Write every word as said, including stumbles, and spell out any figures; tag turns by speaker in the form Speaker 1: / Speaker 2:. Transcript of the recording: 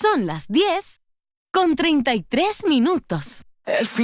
Speaker 1: Son las diez con treinta y tres minutos.
Speaker 2: El fin